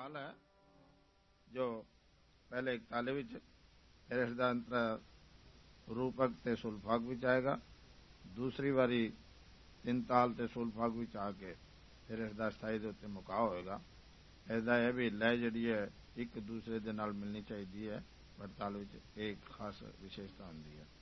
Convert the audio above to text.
ताल है जो पहले एक ताले विच फिर इसदा अंतरा रूपक ते सुलफाग विच आएगा, दूसरी बारी तीन ताल ते सुलफाग विच आके फिर इसदा स्थाई दे उत्ते मुका होएगा। इसदा यह भी लय जिहड़ी है एक दूसरे दे नाल मिलनी चाहिदी है, पर ताल विच एक खास विशेषता हुंदी है।